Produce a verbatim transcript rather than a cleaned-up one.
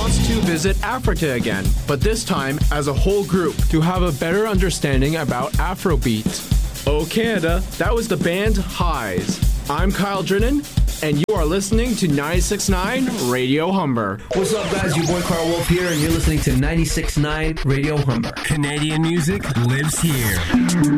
wants to visit Africa again, but this time as a whole group to have a better understanding about Afrobeat. Oh Canada, that was the band Highs. I'm Kyle Drennan, and you are listening to ninety-six point nine Radio Humber. What's up, guys? Your boy Carl Wolf here, and you're listening to ninety-six point nine Radio Humber. Canadian music lives here.